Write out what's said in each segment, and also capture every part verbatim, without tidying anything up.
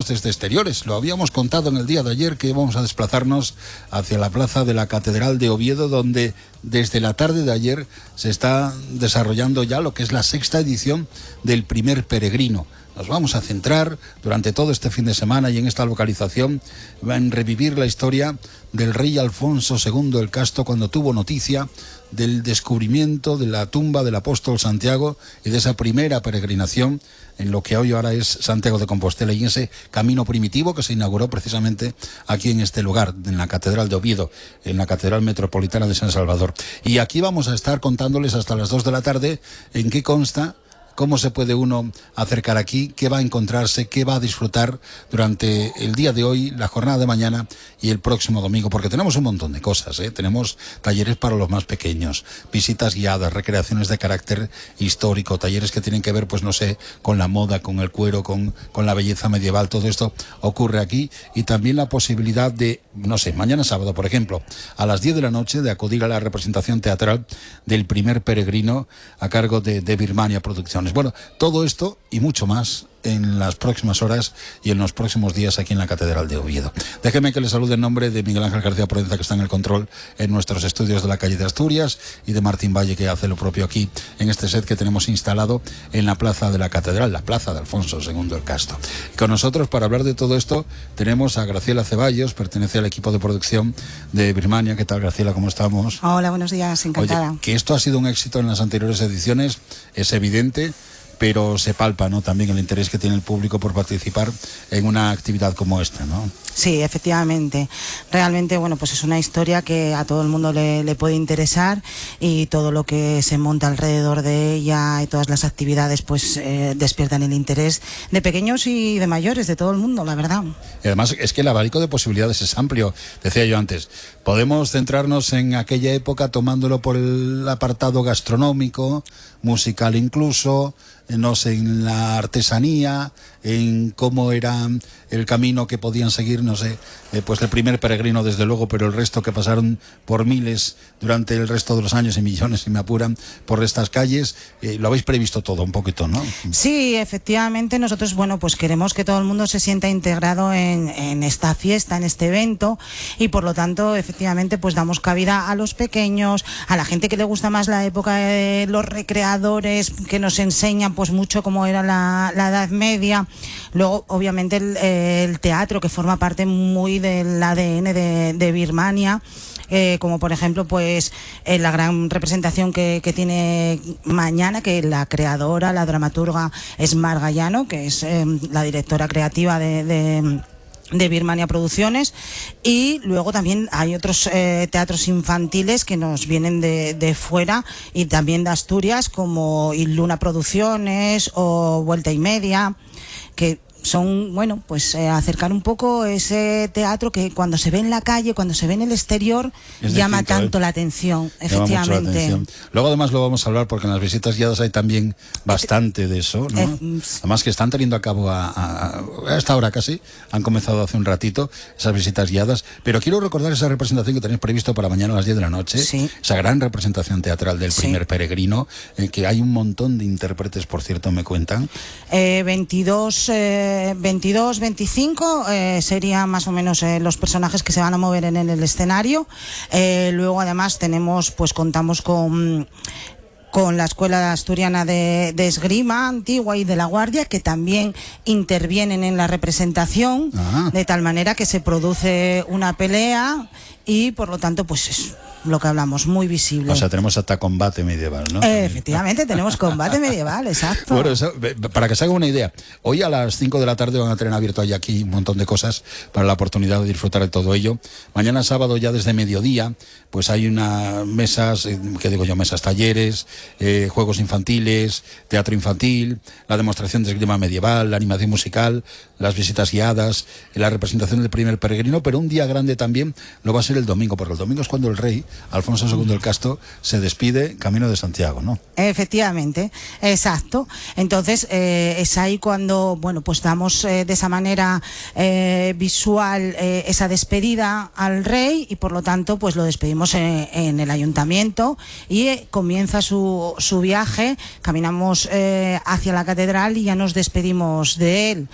hablábamos desde exteriores. Lo habíamos contado en el día de ayer que íbamos a desplazarnos hacia la plaza de la Catedral de Oviedo, donde desde la tarde de ayer se está desarrollando ya lo que es la sexta edición del Primer Peregrino. Nos vamos a centrar durante todo este fin de semana y en esta localización en revivir la historia del rey Alfonso segundo el Casto cuando tuvo noticia del descubrimiento de la tumba del apóstol Santiago y de esa primera peregrinación en lo que hoy ahora es Santiago de Compostela y en ese camino primitivo que se inauguró precisamente aquí en este lugar, en la Catedral de Oviedo, en la Catedral Metropolitana de San Salvador. Y aquí vamos a estar contándoles hasta las dos de la tarde en qué consta, cómo se puede uno acercar aquí, qué va a encontrarse, qué va a disfrutar durante el día de hoy, la jornada de mañana y el próximo domingo, porque tenemos un montón de cosas, ¿eh? Tenemos talleres para los más pequeños, visitas guiadas, recreaciones de carácter histórico, talleres que tienen que ver, pues no sé, con la moda, con el cuero, con, con la belleza medieval, todo esto ocurre aquí, y también la posibilidad de, no sé, mañana sábado, por ejemplo, a las diez de la noche, de acudir a la representación teatral del Primer Peregrino a cargo de, de Birmania Producciones. Bueno, todo esto y mucho más en las próximas horas y en los próximos días aquí en la Catedral de Oviedo. Déjeme que le salude en nombre de Miguel Ángel García Provenza, que está en el control en nuestros estudios de la calle de Asturias, y de Martín Valle, que hace lo propio aquí en este set que tenemos instalado en la plaza de la Catedral, la plaza de Alfonso segundo el Casto. Y con nosotros, para hablar de todo esto, tenemos a Graciela Ceballos, pertenece al equipo de producción de Birmania. ¿Qué tal, Graciela? ¿Cómo estamos? Hola, buenos días, encantada. Oye, que esto ha sido un éxito en las anteriores ediciones es evidente, pero se palpa, ¿no?, también el interés que tiene el público por participar en una actividad como esta, ¿no? Sí, efectivamente. Realmente, bueno, pues es una historia que a todo el mundo le, le puede interesar, y todo lo que se monta alrededor de ella y todas las actividades, pues eh, despiertan el interés de pequeños y de mayores, de todo el mundo, la verdad. Y además es que el abanico de posibilidades es amplio. Decía yo antes, podemos centrarnos en aquella época tomándolo por el apartado gastronómico, musical incluso, no sé, en la artesanía, en cómo era el camino que podían seguir, no sé, eh, pues el primer peregrino desde luego, pero el resto que pasaron por miles durante el resto de los años y millones, si me apuran, por estas calles. Eh, lo habéis previsto todo un poquito, ¿no? Sí, efectivamente, nosotros, bueno, pues queremos que todo el mundo se sienta integrado en, en esta fiesta, en este evento, y por lo tanto, efectivamente, pues damos cabida a los pequeños, a la gente que le gusta más la época de los recreadores, que nos enseñan pues mucho cómo era la, la Edad Media. Luego, obviamente, el, el teatro, que forma parte muy del A D N de, de Birmania, eh, como por ejemplo, pues eh, la gran representación que, que tiene mañana, que la creadora, la dramaturga es Mar Gallano, que es eh, la directora creativa de... de de Birmania Producciones, y luego también hay otros eh, teatros infantiles que nos vienen de, de fuera y también de Asturias, como Luna Producciones o Vuelta y Media, que son, bueno, pues eh, acercar un poco ese teatro que cuando se ve en la calle, cuando se ve en el exterior, es llama distinto, tanto ¿eh? la atención, efectivamente. La atención. Luego además lo vamos a hablar porque en las visitas guiadas hay también bastante de eso, ¿no? Eh, además que están teniendo a cabo a, a, a esta hora casi, han comenzado hace un ratito esas visitas guiadas, pero quiero recordar esa representación que tenéis previsto para mañana a las diez de la noche, sí. Esa gran representación teatral del sí. Primer Peregrino, en que hay un montón de intérpretes, por cierto, me cuentan. Eh, veintidós... Eh, veintidós, veinticinco eh, serían más o menos eh, los personajes que se van a mover en, en el escenario. Eh, luego además tenemos, pues contamos con con la Escuela Asturiana de, de Esgrima Antigua y de La Guardia, que también intervienen en la representación, ah. de tal manera que se produce una pelea y por lo tanto pues es lo que hablamos, muy visible. O sea, tenemos hasta combate medieval, ¿no? Eh, efectivamente, tenemos combate medieval, exacto. Bueno, eso, para que se haga una idea, hoy a las cinco de la tarde van a tener abierto ahí aquí un montón de cosas para la oportunidad de disfrutar de todo ello. Mañana sábado ya desde mediodía, pues hay unas mesas, ¿qué digo yo? Mesas, talleres, eh, juegos infantiles, teatro infantil, la demostración de esgrima medieval, la animación musical, las visitas guiadas, la representación del Primer Peregrino, pero un día grande también lo va a ser el domingo, porque el domingo es cuando el rey Alfonso segundo el Casto se despide camino de Santiago, ¿no? Efectivamente, exacto. Entonces eh, es ahí cuando, bueno, pues damos eh, de esa manera eh, visual eh, esa despedida al rey, y por lo tanto pues lo despedimos en, en el ayuntamiento y eh, comienza su, su viaje. Caminamos eh, hacia la catedral y ya nos despedimos de él.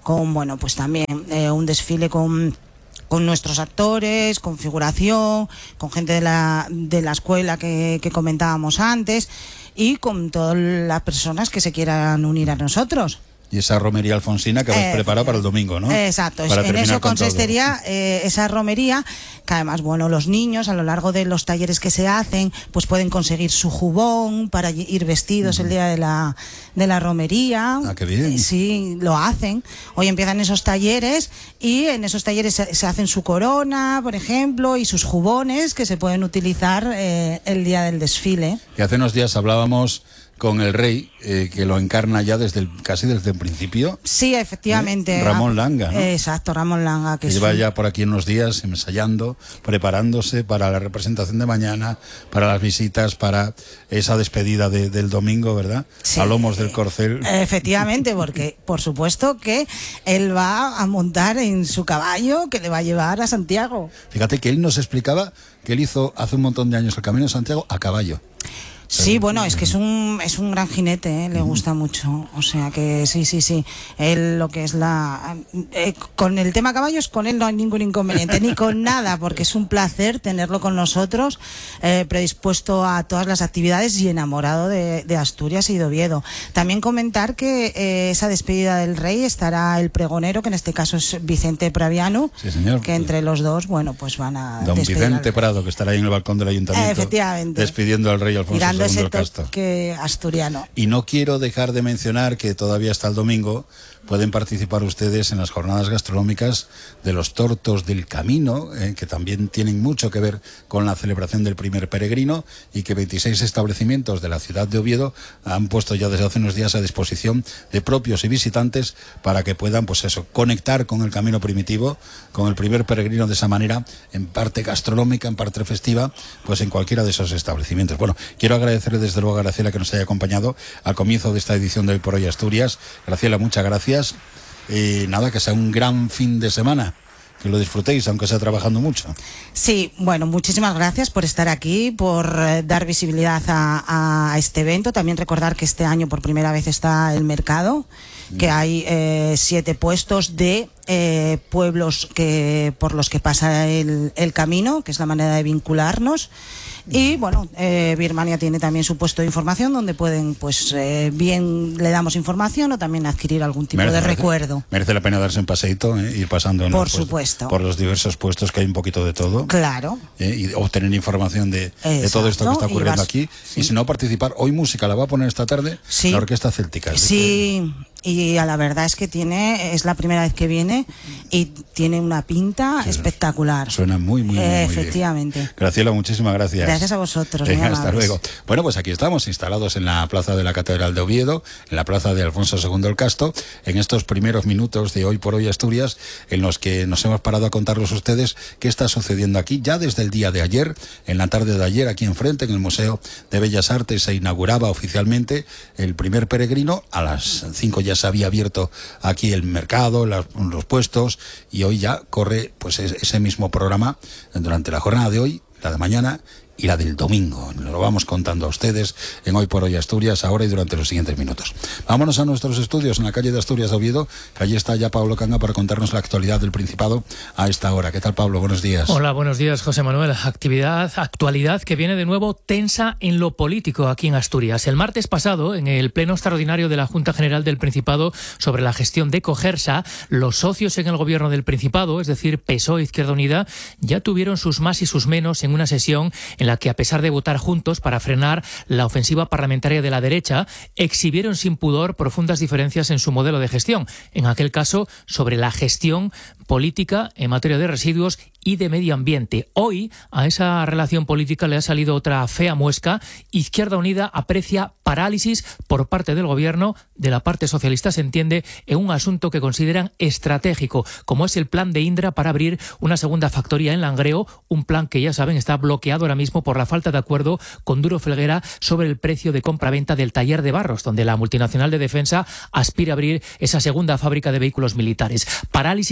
con bueno, pues también eh, un desfile con con nuestros actores, con figuración, con gente de la, de la escuela que, que comentábamos antes y con todas las personas que se quieran unir a nosotros. Y esa romería alfonsina que habéis eh, preparado para el domingo, ¿no? Exacto, para en eso consistiría eh, esa romería, que además, bueno, los niños a lo largo de los talleres que se hacen, pues pueden conseguir su jubón para ir vestidos mm. el día de la, de la romería. Ah, qué bien. Sí, lo hacen. Hoy empiezan esos talleres y en esos talleres se, se hacen su corona, por ejemplo, y sus jubones que se pueden utilizar eh, el día del desfile. Y hace unos días hablábamos con el rey, eh, que lo encarna ya desde el, casi desde el principio. Sí, efectivamente. ¿Eh? Ramón Langa, ¿no? Exacto, Ramón Langa. Que, que lleva sí. ya por aquí unos días ensayando, preparándose para la representación de mañana, para las visitas, para esa despedida de, del domingo, ¿verdad? Sí. A lomos del corcel. Efectivamente, porque por supuesto que él va a montar en su caballo que le va a llevar a Santiago. Fíjate que él nos explicaba que él hizo hace un montón de años el Camino de Santiago a caballo. Sí, bueno, es que es un es un gran jinete, ¿eh? Le gusta mucho, o sea que sí, sí, sí, él lo que es la... Eh, con el tema caballos, con él no hay ningún inconveniente, ni con nada, porque es un placer tenerlo con nosotros, eh, predispuesto a todas las actividades y enamorado de, de Asturias y de Oviedo. También comentar que eh, esa despedida del rey estará el pregonero, que en este caso es Vicente Praviano, sí, señor. Que entre los dos, bueno, pues van a... Don Vicente Prado, que estará ahí en el balcón del ayuntamiento, eh, efectivamente, despidiendo al rey Alfonso segundo ese el Casto. Toque asturiano. Y no quiero dejar de mencionar que todavía hasta el domingo pueden participar ustedes en las jornadas gastronómicas de los tortos del camino, eh, que también tienen mucho que ver con la celebración del primer peregrino, y que veintiséis establecimientos de la ciudad de Oviedo han puesto ya desde hace unos días a disposición de propios y visitantes para que puedan, pues eso, conectar con el camino primitivo, con el primer peregrino de esa manera, en parte gastronómica, en parte festiva, pues en cualquiera de esos establecimientos. Bueno, quiero agradecerle desde luego a Graciela que nos haya acompañado al comienzo de esta edición de Hoy por Hoy Asturias. Graciela, muchas gracias. Y nada, que sea un gran fin de semana, que lo disfrutéis, aunque sea trabajando mucho. Sí, bueno, muchísimas gracias por estar aquí, por eh, dar visibilidad a, a este evento. También recordar que este año por primera vez está el mercado, que hay eh, siete puestos de eh, pueblos que por los que pasa el, el camino, que es la manera de vincularnos. Y bueno, eh, Birmania tiene también su puesto de información donde pueden, pues eh, bien le damos información o también adquirir algún tipo merece, de recuerdo. Merece la pena darse un paseíto, eh, ir pasando en por los, supuesto. por los diversos puestos, que hay un poquito de todo. Claro. Eh, y obtener información de, de todo esto que está ocurriendo vas, aquí. Sí. Y si no, participar. Hoy música la va a poner esta tarde sí. la Orquesta Céltica. Sí. Y a la verdad es que tiene, es la primera vez que viene y tiene una pinta sí, espectacular. Suena muy, muy, muy, eh, muy efectivamente. Bien. Graciela, muchísimas gracias. Gracias a vosotros. Venga, hasta luego. Bueno, pues aquí estamos, instalados en la plaza de la Catedral de Oviedo, en la plaza de Alfonso segundo el Casto, en estos primeros minutos de Hoy por Hoy Asturias, en los que nos hemos parado a contarles a ustedes qué está sucediendo aquí. Ya desde el día de ayer, en la tarde de ayer, aquí enfrente, en el Museo de Bellas Artes, se inauguraba oficialmente el primer peregrino. A las cinco ya se había abierto aquí el mercado, los, los puestos, y hoy ya corre pues ese mismo programa durante la jornada de hoy, la de mañana y la del domingo. Lo vamos contando a ustedes en Hoy por Hoy Asturias, ahora y durante los siguientes minutos. Vámonos a nuestros estudios en la calle de Asturias de Oviedo, que allí está ya Pablo Canga para contarnos la actualidad del Principado a esta hora. ¿Qué tal, Pablo? Buenos días. Hola, buenos días, José Manuel. Actividad, actualidad que viene de nuevo tensa en lo político aquí en Asturias. El martes pasado, en el pleno extraordinario de la Junta General del Principado sobre la gestión de Cogersa, los socios en el gobierno del Principado, es decir, P S O E, Izquierda Unida, ya tuvieron sus más y sus menos en una sesión en en la que, a pesar de votar juntos para frenar la ofensiva parlamentaria de la derecha, exhibieron sin pudor profundas diferencias en su modelo de gestión, en aquel caso sobre la gestión política en materia de residuos y de medio ambiente. Hoy a esa relación política le ha salido otra fea muesca. Izquierda Unida aprecia parálisis por parte del gobierno, de la parte socialista se entiende, en un asunto que consideran estratégico, como es el plan de Indra para abrir una segunda factoría en Langreo, un plan que, ya saben, está bloqueado ahora mismo por la falta de acuerdo con Duro Felguera sobre el precio de compra-venta del taller de Barros, donde la multinacional de defensa aspira a abrir esa segunda fábrica de vehículos militares. Parálisis es la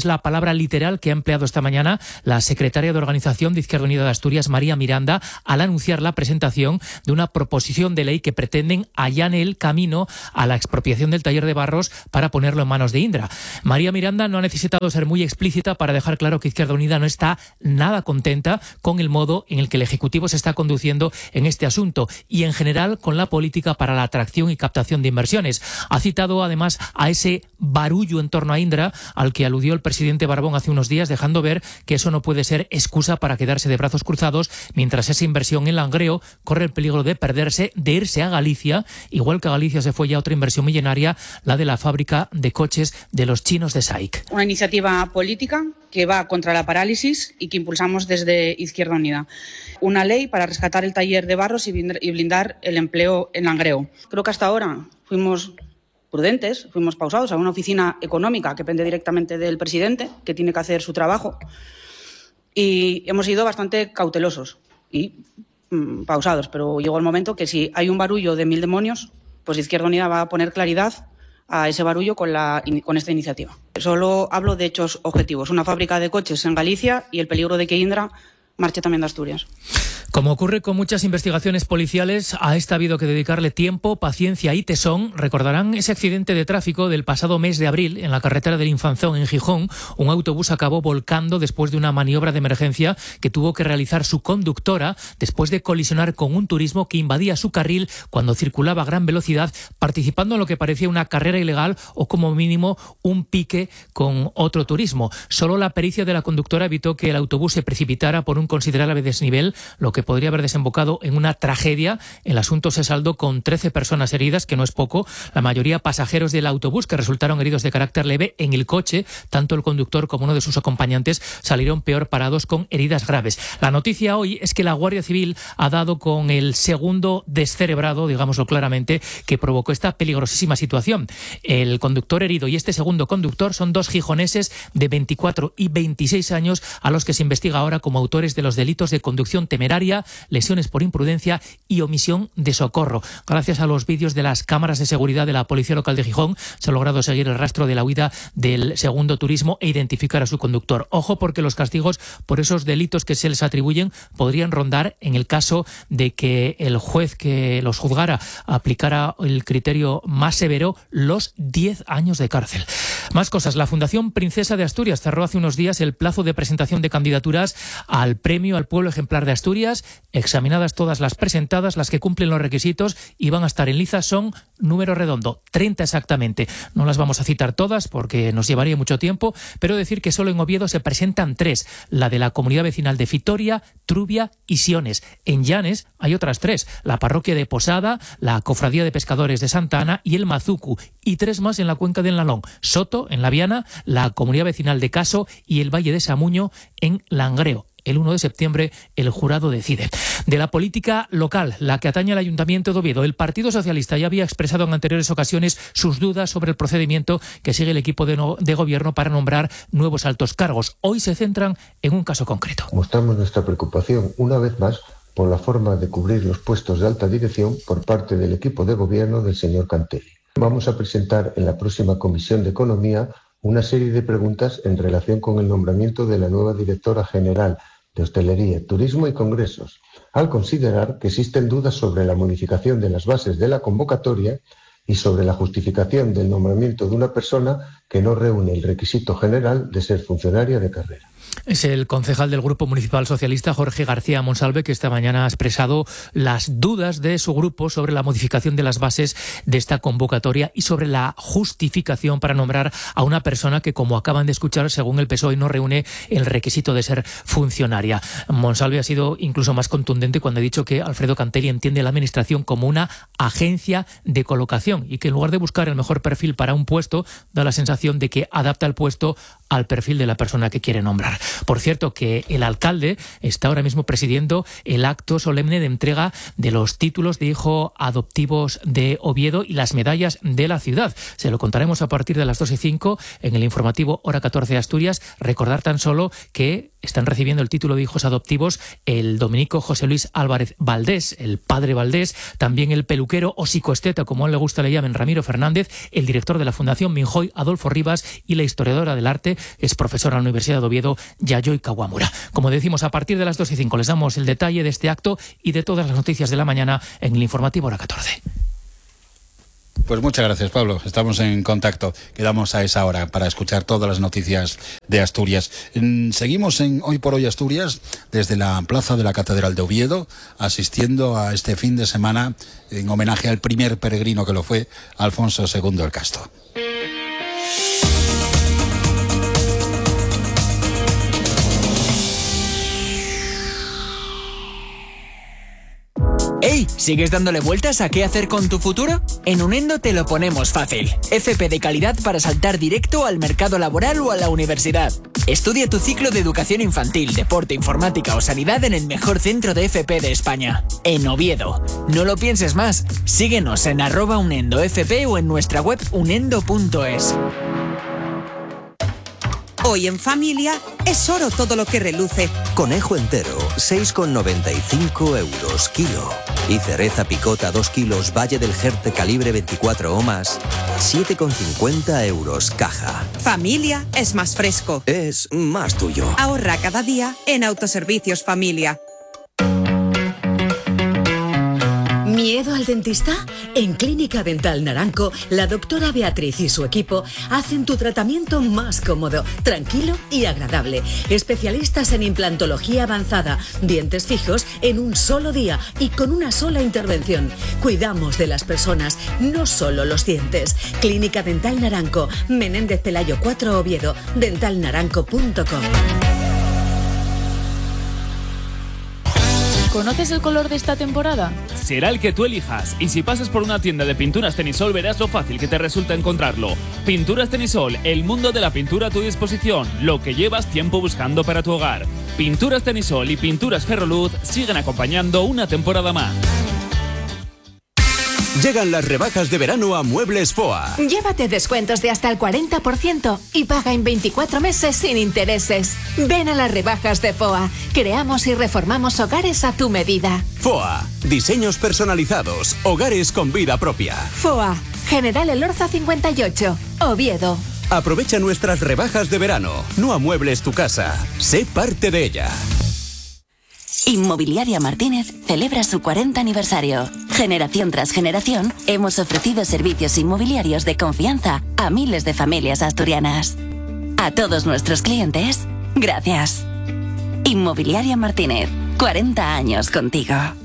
la palabra literal que ha empleado esta mañana la secretaria de organización de Izquierda Unida de Asturias, María Miranda, al anunciar la presentación de una proposición de ley que pretenden allane el camino a la expropiación del taller de Barros para ponerlo en manos de Indra. María Miranda no ha necesitado ser muy explícita para dejar claro que Izquierda Unida no está nada contenta con el modo en el que el Ejecutivo se está conduciendo en este asunto y en general con la política para la atracción y captación de inversiones. Ha citado además a ese barullo en torno a Indra al que aludió el presidente Barbón hace unos días, dejando ver que eso no puede ser excusa para quedarse de brazos cruzados mientras esa inversión en Langreo corre el peligro de perderse, de irse a Galicia, igual que a Galicia se fue ya otra inversión millonaria, la de la fábrica de coches de los chinos de S A I C. Una iniciativa política que va contra la parálisis y que impulsamos desde Izquierda Unida. Una ley para rescatar el taller de Barros y blindar el empleo en Langreo. Creo que hasta ahora fuimos prudentes, fuimos pausados. Hay una oficina económica que depende directamente del presidente, que tiene que hacer su trabajo. Y hemos sido bastante cautelosos y mmm, pausados, pero llegó el momento que si hay un barullo de mil demonios, pues Izquierda Unida va a poner claridad a ese barullo con, la, con esta iniciativa. Solo hablo de hechos objetivos. Una fábrica de coches en Galicia y el peligro de que Indra marche también de Asturias. Como ocurre con muchas investigaciones policiales, a esta ha habido que dedicarle tiempo, paciencia y tesón. Recordarán ese accidente de tráfico del pasado mes de abril en la carretera del Infanzón, en Gijón. Un autobús acabó volcando después de una maniobra de emergencia que tuvo que realizar su conductora después de colisionar con un turismo que invadía su carril cuando circulaba a gran velocidad, participando en lo que parecía una carrera ilegal o como mínimo un pique con otro turismo. Solo la pericia de la conductora evitó que el autobús se precipitara por un considerable desnivel, lo que podría haber desembocado en una tragedia. El asunto se saldó con trece personas heridas, que no es poco, la mayoría pasajeros del autobús que resultaron heridos de carácter leve. En el coche, tanto el conductor como uno de sus acompañantes salieron peor parados con heridas graves. La noticia hoy es que la Guardia Civil ha dado con el segundo descerebrado, digámoslo claramente, que provocó esta peligrosísima situación. El conductor herido y este segundo conductor son dos gijoneses de veinticuatro y veintiséis años a los que se investiga ahora como autores de los delitos de conducción temeraria, lesiones por imprudencia y omisión de socorro. Gracias a los vídeos de las cámaras de seguridad de la Policía Local de Gijón se ha logrado seguir el rastro de la huida del segundo turismo e identificar a su conductor. Ojo, porque los castigos por esos delitos que se les atribuyen podrían rondar, en el caso de que el juez que los juzgara aplicara el criterio más severo, los diez años de cárcel. Más cosas. La Fundación Princesa de Asturias cerró hace unos días el plazo de presentación de candidaturas al Premio al Pueblo Ejemplar de Asturias. Examinadas todas las presentadas, las que cumplen los requisitos y van a estar en liza son, número redondo, treinta exactamente. No las vamos a citar todas porque nos llevaría mucho tiempo, pero decir que solo en Oviedo se presentan tres: la de la Comunidad Vecinal de Fitoria, Trubia y Siones. En Llanes hay otras tres: la Parroquia de Posada, la Cofradía de Pescadores de Santa Ana y el Mazucu, y tres más en la Cuenca del Nalón: Soto, en La Viana, la Comunidad Vecinal de Caso y el Valle de Samuño, en Langreo. El uno de septiembre el jurado decide. De la política local, la que atañe al Ayuntamiento de Oviedo, el Partido Socialista ya había expresado en anteriores ocasiones sus dudas sobre el procedimiento que sigue el equipo de, no, de gobierno para nombrar nuevos altos cargos. Hoy se centran en un caso concreto. Mostramos nuestra preocupación una vez más por la forma de cubrir los puestos de alta dirección por parte del equipo de gobierno del señor Cantelli. Vamos a presentar en la próxima Comisión de Economía una serie de preguntas en relación con el nombramiento de la nueva directora general de Hostelería, Turismo y Congresos, al considerar que existen dudas sobre la modificación de las bases de la convocatoria y sobre la justificación del nombramiento de una persona que no reúne el requisito general de ser funcionaria de carrera. Es el concejal del Grupo Municipal Socialista, Jorge García Monsalve, que esta mañana ha expresado las dudas de su grupo sobre la modificación de las bases de esta convocatoria y sobre la justificación para nombrar a una persona que, como acaban de escuchar, según el P S O E, no reúne el requisito de ser funcionaria. Monsalve ha sido incluso más contundente cuando ha dicho que Alfredo Cantelli entiende la Administración como una agencia de colocación y que en lugar de buscar el mejor perfil para un puesto, da la sensación de que adapta el puesto al perfil de la persona que quiere nombrar. Por cierto, que el alcalde está ahora mismo presidiendo el acto solemne de entrega de los títulos de hijo adoptivos de Oviedo y las medallas de la ciudad. Se lo contaremos a partir de las dos y cinco en el informativo Hora catorce de Asturias. Recordar tan solo que están recibiendo el título de hijos adoptivos el dominico José Luis Álvarez Valdés, el padre Valdés, también el peluquero o psicoesteta, como a él le gusta le llamen, Ramiro Fernández, el director de la Fundación Minjoy, Adolfo Rivas, y la historiadora del arte, es profesora en la Universidad de Oviedo, Yayoi Kawamura. Como decimos, a partir de las dos y cinco les damos el detalle de este acto y de todas las noticias de la mañana en el informativo Hora catorce. Pues muchas gracias, Pablo. Estamos en contacto. Quedamos a esa hora para escuchar todas las noticias de Asturias. Seguimos en Hoy por Hoy Asturias desde la plaza de la Catedral de Oviedo, asistiendo a este fin de semana en homenaje al primer peregrino que lo fue, Alfonso segundo el Casto. ¡Ey! ¿Sigues dándole vueltas a qué hacer con tu futuro? En Unendo te lo ponemos fácil. F P de calidad para saltar directo al mercado laboral o a la universidad. Estudia tu ciclo de educación infantil, deporte, informática o sanidad en el mejor centro de F P de España, en Oviedo. No lo pienses más. Síguenos en arroba unendofp o en nuestra web unendo punto es. Hoy en familia es oro todo lo que reluce. Conejo entero, seis con noventa y cinco euros kilo. Y cereza picota dos kilos Valle del Jerte calibre veinticuatro o más, siete con cincuenta euros caja. Familia es más fresco. Es más tuyo. Ahorra cada día en Autoservicios Familia. ¿Miedo al dentista? En Clínica Dental Naranco, la doctora Beatriz y su equipo hacen tu tratamiento más cómodo, tranquilo y agradable. Especialistas en implantología avanzada, dientes fijos en un solo día y con una sola intervención. Cuidamos de las personas, no solo los dientes. Clínica Dental Naranco, Menéndez Pelayo cuatro, Oviedo, dental naranco punto com. ¿Conoces el color de esta temporada? Será el que tú elijas, y si pasas por una tienda de pinturas Tenisol verás lo fácil que te resulta encontrarlo. Pinturas Tenisol, el mundo de la pintura a tu disposición, lo que llevas tiempo buscando para tu hogar. Pinturas Tenisol y Pinturas Ferroluz siguen acompañando una temporada más. Llegan las rebajas de verano a Muebles Foa. Llévate descuentos de hasta el cuarenta por ciento y paga en veinticuatro meses sin intereses. Ven a las rebajas de Foa. Creamos y reformamos hogares a tu medida. Foa. Diseños personalizados. Hogares con vida propia. Foa. General Elorza cincuenta y ocho. Oviedo. Aprovecha nuestras rebajas de verano. No amuebles tu casa. Sé parte de ella. Inmobiliaria Martínez celebra su cuarenta aniversario. Generación tras generación, hemos ofrecido servicios inmobiliarios de confianza a miles de familias asturianas. A todos nuestros clientes, gracias. Inmobiliaria Martínez, cuarenta años contigo.